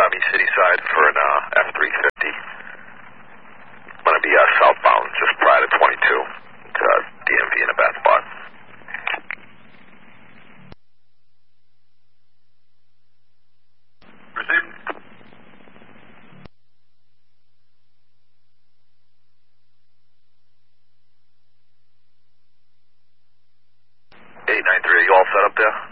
Miami City side for an F-350. I'm going to be southbound just prior to 22 to DMV in a bad spot. Received. 893, are you all set up there?